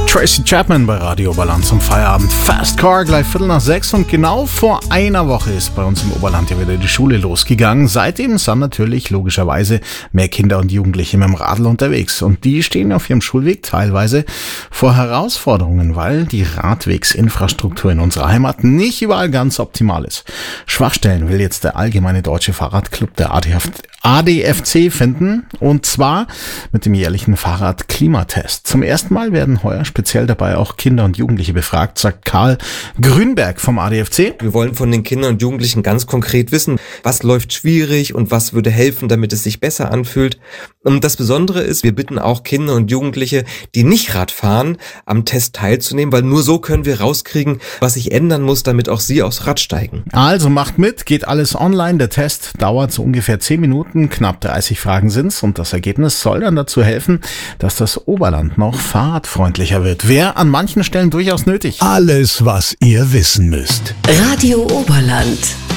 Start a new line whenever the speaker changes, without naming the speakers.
Tracy Chapman bei Radio Oberland zum Feierabend. Fast Car, gleich 5:45 und genau vor einer Woche ist bei uns im Oberland ja wieder die Schule losgegangen. Seitdem sind natürlich logischerweise mehr Kinder und Jugendliche mit dem Radl unterwegs und die stehen auf ihrem Schulweg teilweise vor Herausforderungen, weil die Radwegsinfrastruktur in unserer Heimat nicht überall ganz optimal ist. Schwachstellen will jetzt der Allgemeine Deutsche Fahrradclub, der ADFC, finden, und zwar mit dem jährlichen Fahrradklimatest. Zum ersten Mal werden heuer speziell dabei auch Kinder und Jugendliche befragt, sagt Karl Grünberg vom ADFC.
Wir wollen von den Kindern und Jugendlichen ganz konkret wissen, was läuft schwierig und was würde helfen, damit es sich besser anfühlt. Und das Besondere ist, wir bitten auch Kinder und Jugendliche, die nicht Rad fahren, am Test teilzunehmen, weil nur so können wir rauskriegen, was sich ändern muss, damit auch sie aufs Rad steigen.
Also macht mit, geht alles online. Der Test dauert so ungefähr 10 Minuten, knapp 30 Fragen sind's und das Ergebnis soll dann dazu helfen, dass das Oberland noch fahrradfreundlicher wird. Wäre an manchen Stellen durchaus nötig.
Alles, was ihr wissen müsst.
Radio Oberland.